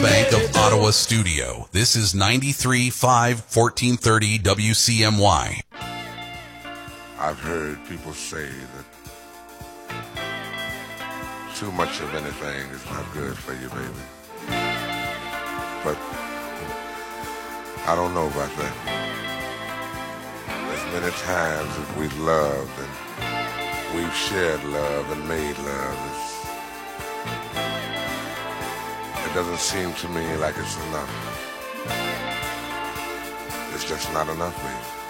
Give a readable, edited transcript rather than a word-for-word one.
Bank of Ottawa studio. This is 93.5 1430 WCMY. I've heard people say that too much of anything is not good for you, baby. But I don't know about that. As many times as we've loved and we've shared love and made love, it doesn't seem to me like it's enough. It's just not enough, baby.